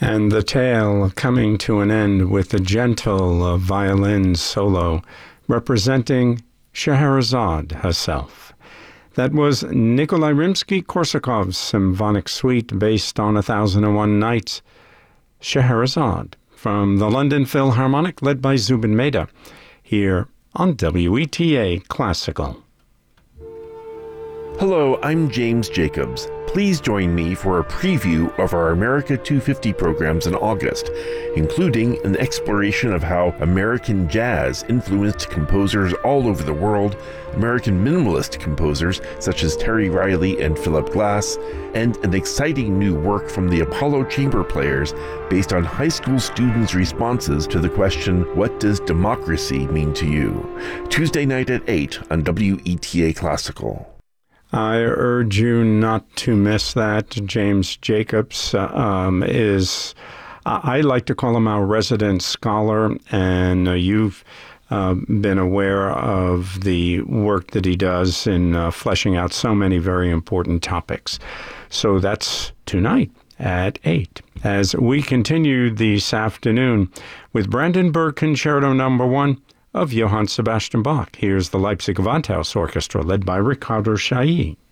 And the tale coming to an end with a gentle violin solo representing Scheherazade herself. That was Nikolai Rimsky-Korsakov's symphonic suite based on 1001 Nights, Scheherazade, from the London Philharmonic led by Zubin Mehta, here on WETA Classical. Hello, I'm James Jacobs. Please join me for a preview of our America 250 programs in August, including an exploration of how American jazz influenced composers all over the world, American minimalist composers such as Terry Riley and Philip Glass, and an exciting new work from the Apollo Chamber Players based on high school students' responses to the question, "What does democracy mean to you?" Tuesday night at 8 on WETA Classical. I urge you not to miss that. James Jacobs is, I like to call him our resident scholar, and you've been aware of the work that he does in fleshing out so many very important topics. So that's tonight at 8. As we continue this afternoon with Brandenburg Concerto No. 1 of Johann Sebastian Bach. Here's the Leipzig Gewandhaus Orchestra led by Ricardo Chailly.